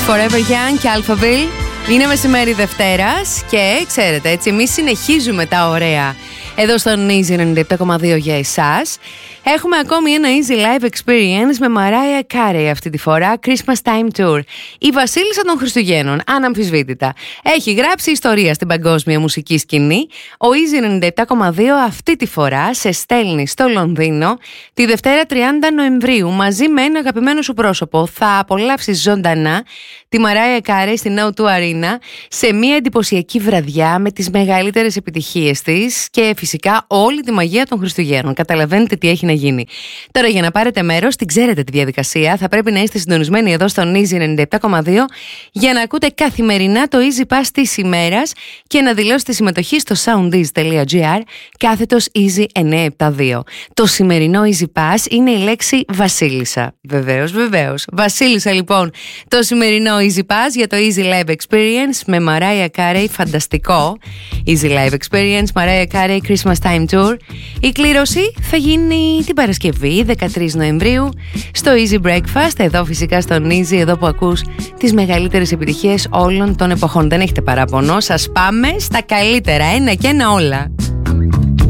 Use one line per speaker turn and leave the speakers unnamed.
Forever Young και Alphaville. Είναι μεσημέρι Δευτέρας και ξέρετε έτσι, εμείς συνεχίζουμε τα ωραία εδώ στον Easy 97,2 για εσάς. Έχουμε ακόμη ένα Easy Live Experience με Mariah Carey αυτή τη φορά, Christmas Time Tour. Η βασίλισσα των Χριστουγέννων, αναμφισβήτητα. Έχει γράψει ιστορία στην παγκόσμια μουσική σκηνή. Ο Easy 97,2 αυτή τη φορά σε στέλνει στο Λονδίνο τη Δευτέρα 30 Νοεμβρίου μαζί με ένα αγαπημένο σου πρόσωπο. Θα απολαύσεις ζωντανά τη Mariah Carey στην O2 Arena σε μια εντυπωσιακή βραδιά με τις μεγαλύτερες επιτυχίες της και φυσικά όλη τη μαγεία των Χριστουγέννων. Καταλαβαίνετε τι έχει να γίνει. Τώρα, για να πάρετε μέρος, την ξέρετε τη διαδικασία. Θα πρέπει να είστε συντονισμένοι εδώ στον Easy 97,2 για να ακούτε καθημερινά το Easy Pass της ημέρας και να δηλώσετε συμμετοχή στο soundease.gr / Easy 972. Το σημερινό Easy Pass είναι η λέξη Βασίλισσα. Βεβαίως. Βασίλισσα, λοιπόν, το σημερινό Easy Pass για το Easy Live Experience με Mariah Carey. Φανταστικό Easy Live Experience, Mariah Carey Christmas Time Tour. Η κλήρωση θα γίνει την Παρασκευή 13 Νοεμβρίου στο Easy Breakfast, εδώ φυσικά στον Easy, εδώ που ακούς τις μεγαλύτερες επιτυχίες όλων των εποχών. Δεν έχετε παράπονο, σας πάμε στα καλύτερα, ένα και ένα όλα.